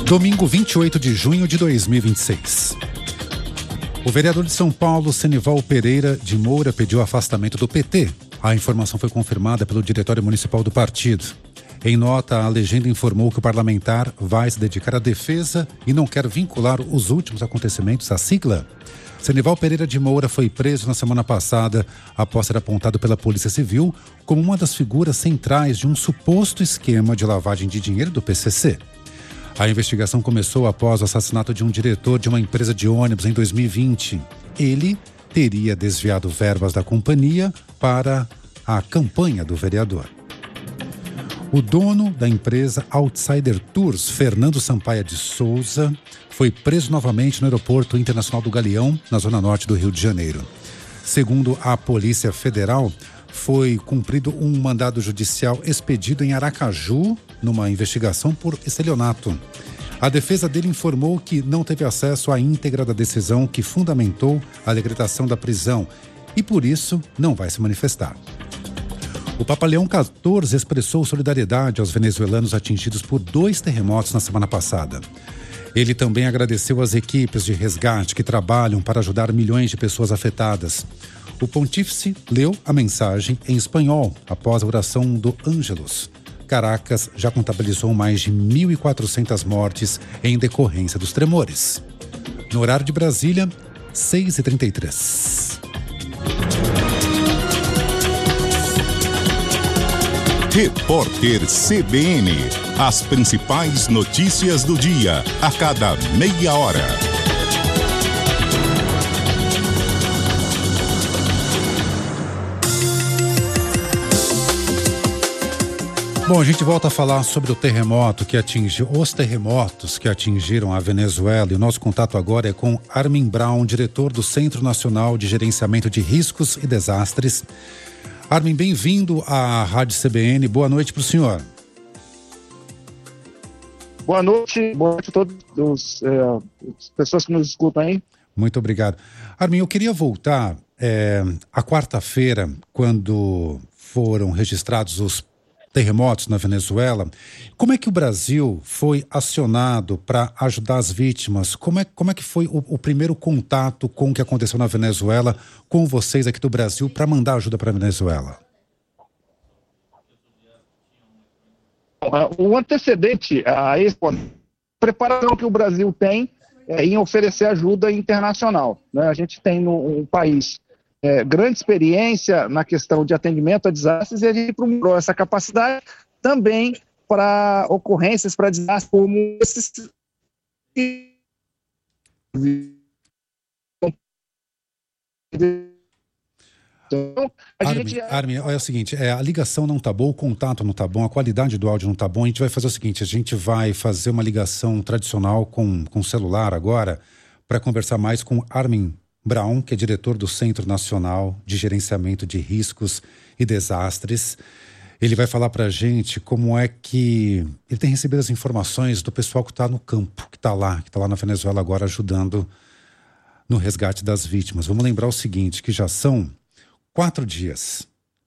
Domingo 28 de junho de 2026. O vereador de São Paulo, Senival Pereira de Moura, pediu afastamento do PT. A informação foi confirmada pelo Diretório Municipal do partido. Em nota, a legenda informou que o parlamentar vai se dedicar à defesa e não quer vincular os últimos acontecimentos à sigla. Senival Pereira de Moura foi preso na semana passada após ser apontado pela Polícia Civil como uma das figuras centrais de um suposto esquema de lavagem de dinheiro do PCC. A investigação começou após o assassinato de um diretor de uma empresa de ônibus em 2020. Ele teria desviado verbas da companhia para a campanha do vereador. O dono da empresa Outsider Tours, Fernando Sampaia de Souza, foi preso novamente no Aeroporto Internacional do Galeão, na zona norte do Rio de Janeiro. Segundo a Polícia Federal, foi cumprido um mandado judicial expedido em Aracaju, numa investigação por estelionato. A defesa dele informou que não teve acesso à íntegra da decisão que fundamentou a decretação da prisão e, por isso, não vai se manifestar. O Papa Leão XIV expressou solidariedade aos venezuelanos atingidos por 2 terremotos na semana passada. Ele também agradeceu às equipes de resgate que trabalham para ajudar milhões de pessoas afetadas. O pontífice leu a mensagem em espanhol após a oração do Ângelus. Caracas já contabilizou mais de 1.400 mortes em decorrência dos tremores. No horário de Brasília, 6h33. Repórter CBN. As principais notícias do dia, a cada meia hora. Bom, a gente volta a falar sobre os terremotos que atingiram a Venezuela. E o nosso contato agora é com Armin Braun, diretor do Centro Nacional de Gerenciamento de Riscos e Desastres. Armin, bem-vindo à Rádio CBN. Boa noite para o senhor. Boa noite a todas as pessoas que nos escutam aí. Muito obrigado. Armin, eu queria voltar à quarta-feira, quando foram registrados os terremotos na Venezuela. Como é que o Brasil foi acionado para ajudar as vítimas? Como é que foi o primeiro contato com o que aconteceu na Venezuela com vocês aqui do Brasil para mandar ajuda para a Venezuela? O antecedente a esse preparação que o Brasil tem em oferecer ajuda internacional, né? A gente tem um país grande experiência na questão de atendimento a desastres e a gente procurou essa capacidade também para ocorrências, para desastres como esses. Então, Armin, olha o seguinte, a ligação não tá boa, o contato não tá bom, a qualidade do áudio não tá bom. A gente vai fazer o seguinte, a gente vai fazer uma ligação tradicional com celular agora para conversar mais com Armin Braun, que é diretor do Centro Nacional de Gerenciamento de Riscos e Desastres. Ele vai falar para a gente como é que ele tem recebido as informações do pessoal que está no campo, que está lá na Venezuela agora ajudando no resgate das vítimas. Vamos lembrar o seguinte, que já são 4 dias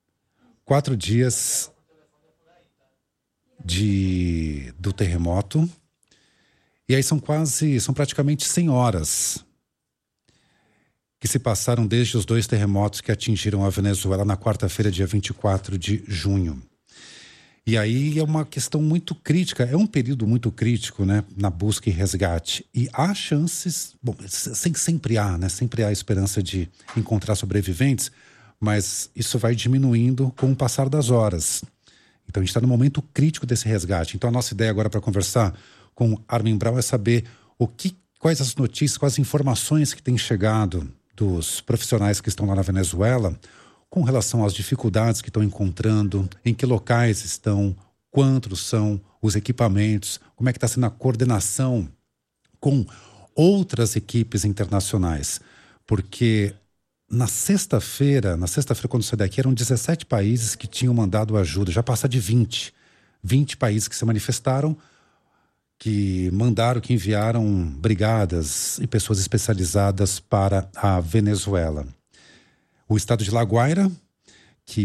do terremoto, e aí são praticamente 100 horas que se passaram desde os 2 terremotos que atingiram a Venezuela na quarta-feira, dia 24 de junho. E aí é uma questão muito crítica, é um período muito crítico, né, na busca e resgate. E há chances, sempre há a esperança de encontrar sobreviventes, mas isso vai diminuindo com o passar das horas. Então a gente está no momento crítico desse resgate. Então a nossa ideia agora para conversar com Armin Braun é saber quais as notícias, quais as informações que têm chegado dos profissionais que estão lá na Venezuela com relação às dificuldades que estão encontrando, em que locais estão, quantos são os equipamentos, como é que está sendo a coordenação com outras equipes internacionais. Porque na sexta-feira, quando eu saí daqui, eram 17 países que tinham mandado ajuda, já passa de 20 países que se manifestaram, que enviaram brigadas e pessoas especializadas para a Venezuela. O estado de La Guaira, que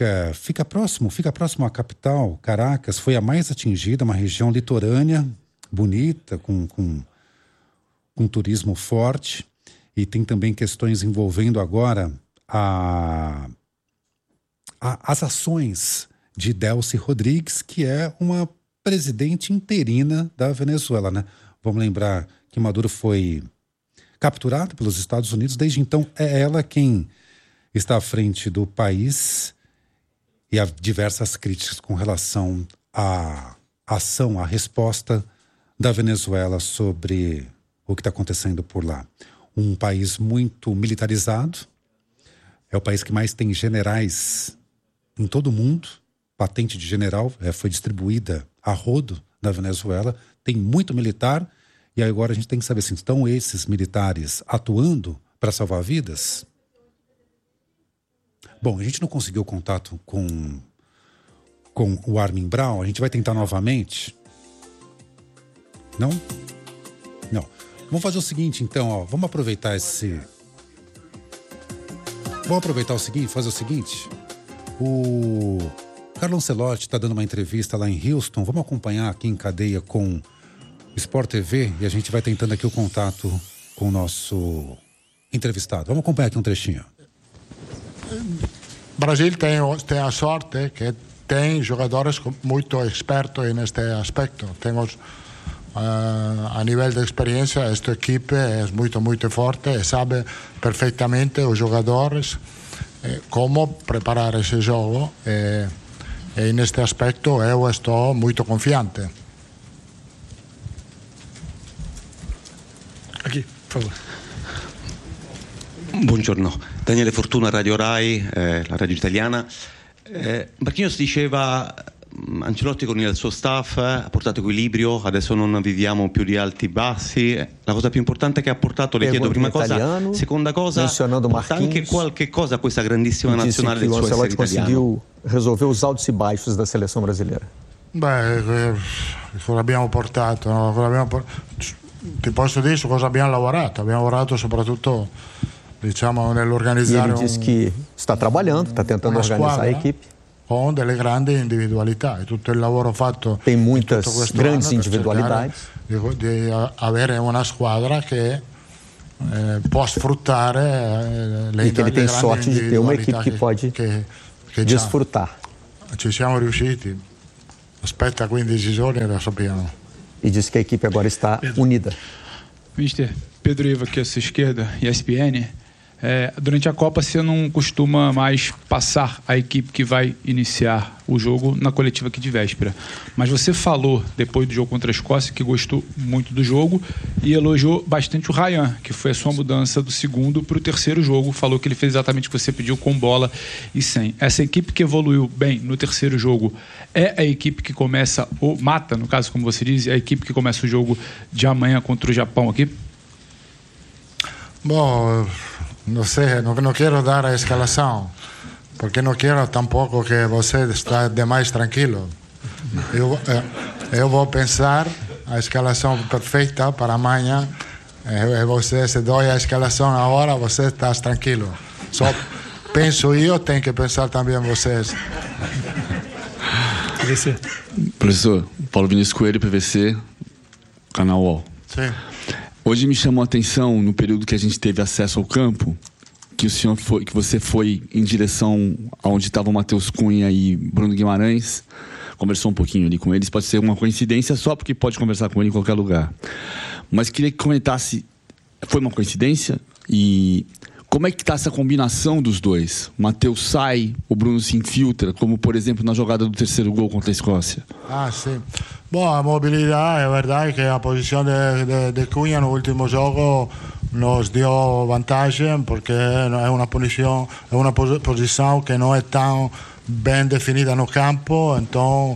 fica próximo à capital, Caracas, foi a mais atingida, uma região litorânea, bonita, com turismo forte, e tem também questões envolvendo agora as ações de Delcy Rodrigues, que é uma presidente interina da Venezuela, né? Vamos lembrar que Maduro foi capturado pelos Estados Unidos, desde então é ela quem está à frente do país, e há diversas críticas com relação à ação, à resposta da Venezuela sobre o que está acontecendo por lá. Um país muito militarizado, é o país que mais tem generais em todo o mundo, patente de general foi distribuída a rodo na Venezuela, tem muito militar, e agora a gente tem que saber assim, estão esses militares atuando para salvar vidas? Bom, a gente não conseguiu contato com o Armin Brown, a gente vai tentar novamente. Não? Não. Vamos fazer o seguinte, então, ó, vamos aproveitar fazer o seguinte. O Carlo Ancelotti está dando uma entrevista lá em Houston, vamos acompanhar aqui em cadeia com Sport TV e a gente vai tentando aqui o contato com o nosso entrevistado. Vamos acompanhar aqui um trechinho. Brasil tem a sorte que tem jogadores muito expertos neste aspecto. Temos a nível de experiência, esta equipe é muito forte e sabe perfeitamente os jogadores como preparar esse jogo e neste aspecto eu estou muito confiante. Aqui, por favor. Buongiorno, Daniele Fortuna, Radio Rai, la radio italiana. Marquinhos diceva, Ancelotti con il suo staff ha portato equilibrio, adesso non viviamo più di alti e bassi. La cosa più importante che ha portato, le chiedo prima cosa, seconda cosa, porta anche qualche cosa a questa grandissima nazionale del suo essere italiano. Conseguiu resolver os altos e baixos da seleção brasileira. Beh, cosa abbiamo portato? Ti posso dire su cosa abbiamo lavorato soprattutto, diciamo, nell'organizzare. Ele disse que está trabalhando, está tentando organizar a equipe. Com delle grandi individualità, e tutto il lavoro fatto tem muitas grandes individualidades di avere una squadra che può sfruttare le e que ele tem sorte de ter uma equipe que pode desfrutar. Ci siamo riusciti. Aspetta 15 giorni e lo sappiamo. E diz que a equipe agora está unida. Mister Pedro Iva, aqui à sua esquerda, ESPN. Durante a Copa você não costuma mais passar a equipe que vai iniciar o jogo na coletiva aqui de véspera, mas você falou depois do jogo contra a Escócia que gostou muito do jogo e elogiou bastante o Ryan, que foi a sua mudança do segundo para o terceiro jogo, falou que ele fez exatamente o que você pediu, com bola e sem. Essa equipe que evoluiu bem no terceiro jogo é a equipe que começa, ou mata, no caso como você diz, é a equipe que começa o jogo de amanhã contra o Japão aqui? Bom, no sé, no quiero dar a escalación, porque no quiero tampoco que você esté demais tranquilo. Eu vou pensar a escalação perfeita para amanhã, e você, se dou a escalação agora, você está tranquilo. Só penso eu, tem que pensar também vocês. Professor, Paulo Vinícius Coelho, PVC, canal UOL. Sim. Hoje me chamou a atenção, no período que a gente teve acesso ao campo, que você foi em direção aonde estava o Matheus Cunha e Bruno Guimarães, conversou um pouquinho ali com eles. Pode ser uma coincidência só, porque pode conversar com ele em qualquer lugar. Mas queria que comentasse, foi uma coincidência? E como é que está essa combinação dos dois? O Matheus sai, o Bruno se infiltra, como por exemplo na jogada do terceiro gol contra a Escócia. Sim. Bom, a mobilidade, é verdade que a posição de Cunha no último jogo nos deu vantagem, porque é uma posição que não é tão bem definida no campo, então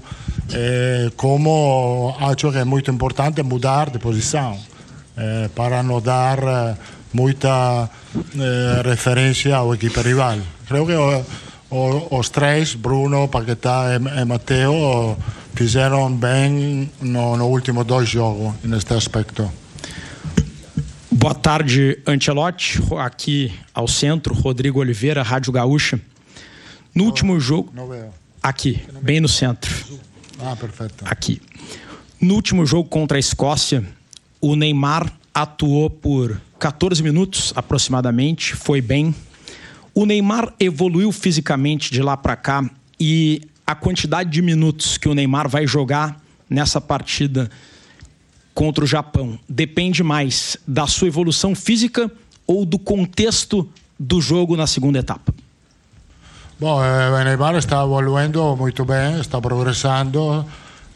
como acho que é muito importante mudar de posição para não dar muita referência ao equipe rival. Creio que os três, Bruno, Paquetá e Matteo, fizeram bem no último 2 jogos neste aspecto. Boa tarde, Ancelotti. Aqui ao centro, Rodrigo Oliveira, Rádio Gaúcha. No último jogo... Aqui, bem no centro. Perfeito. Aqui. No último jogo contra a Escócia, o Neymar atuou por 14 minutos aproximadamente, foi bem. O Neymar evoluiu fisicamente de lá para cá e a quantidade de minutos que o Neymar vai jogar nessa partida contra o Japão depende mais da sua evolução física ou do contexto do jogo na segunda etapa? Bom, o Neymar está evoluindo muito bem, está progressando.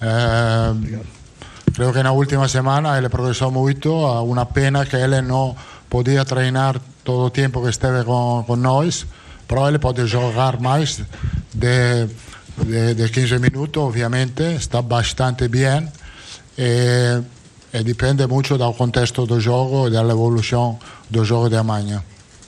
Creo que na última semana ele progressou muito. Uma pena que ele não podia treinar todo o tempo que esteve com nós, mas ele pode jogar mais de 15 minutos, obviamente. Está bastante bem e depende muito do contexto do jogo e da evolução do jogo de amanhã.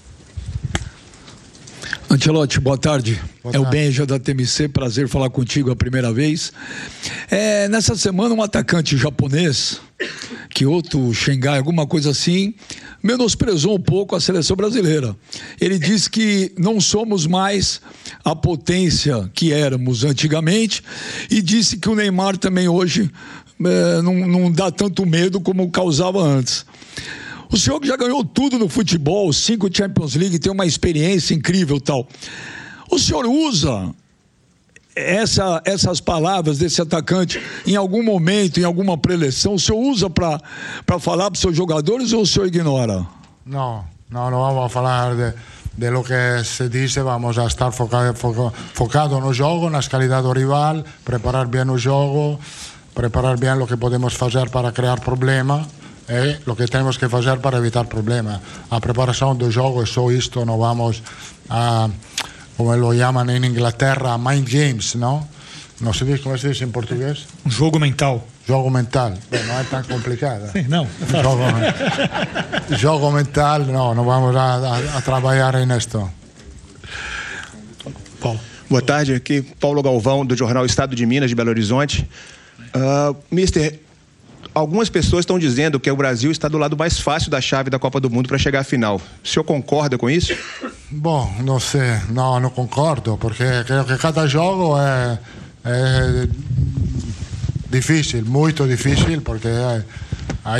Ancelotti, boa tarde. É o Benja da TMC, prazer falar contigo a primeira vez. Nessa semana, um atacante japonês, Kyoto, Xangai, alguma coisa assim, menosprezou um pouco a seleção brasileira. Ele disse que não somos mais a potência que éramos antigamente e disse que o Neymar também hoje não dá tanto medo como causava antes. O senhor que já ganhou tudo no futebol, 5 Champions League, tem uma experiência incrível e tal. O senhor usa essas palavras desse atacante em algum momento, em alguma preleção? O senhor usa para falar para os seus jogadores ou o senhor ignora? Não vamos falar de lo que se diz, vamos a estar focado no jogo, nas qualidades do rival, preparar bem o jogo, preparar bem o que podemos fazer para criar problema. É o que temos que fazer para evitar problemas. A preparação do jogo é só isto, não vamos a, como lo chamam em Inglaterra, mind games, não? Não se diz, como se diz em português? Jogo mental. Jogo mental. Bem, não é tão complicado. Sim, não. Jogo mental, não vamos a trabalhar nisto. Paulo. Boa tarde, aqui Paulo Galvão, do jornal Estado de Minas, de Belo Horizonte. Mister, algumas pessoas estão dizendo que o Brasil está do lado mais fácil da chave da Copa do Mundo para chegar à final. O senhor concorda com isso? Bom, não sei. Não concordo, porque creio que cada jogo é difícil, muito difícil, porque há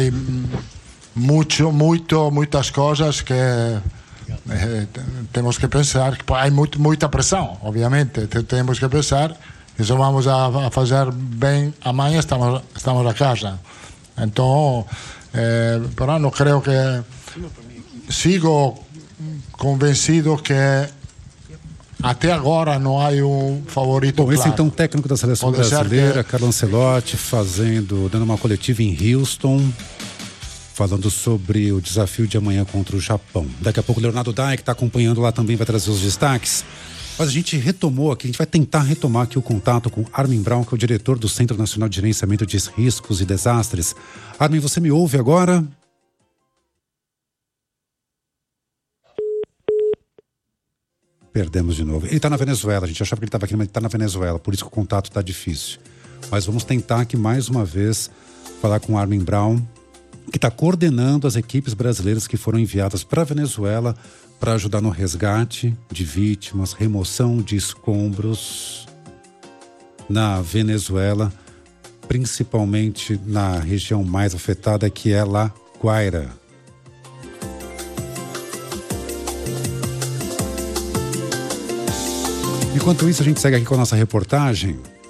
muitas coisas que temos que pensar. Há muita pressão, obviamente. Temos que pensar que se vamos a fazer bem amanhã, estamos a casa. Então, però não creio que... Sigo convencido que até agora não há favorito. Bom, esse então o técnico da seleção brasileira, Carlo Ancelotti, dando uma coletiva em Houston, falando sobre o desafio de amanhã contra o Japão. Daqui a pouco o Leonardo Dai, que está acompanhando lá, também vai trazer os destaques. Mas a gente retomou aqui, a gente vai tentar retomar aqui o contato com Armin Braun, que é o diretor do Centro Nacional de Gerenciamento de Riscos e Desastres. Armin, você me ouve agora? Perdemos de novo. Ele está na Venezuela, a gente achava que ele estava aqui, mas ele está na Venezuela, por isso que o contato está difícil. Mas vamos tentar aqui mais uma vez falar com Armin Braun, que está coordenando as equipes brasileiras que foram enviadas para a Venezuela para ajudar no resgate de vítimas, remoção de escombros na Venezuela, principalmente na região mais afetada, que é La Guaira. Enquanto isso, a gente segue aqui com a nossa reportagem.